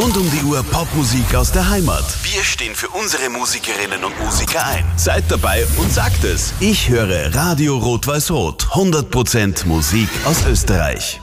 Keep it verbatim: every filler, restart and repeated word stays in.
Rund um die Uhr Popmusik aus der Heimat. Wir stehen für unsere Musikerinnen und Musiker ein. Seid dabei und sagt es. Ich höre Radio Rot-Weiß-Rot. hundert Prozent Musik aus Österreich.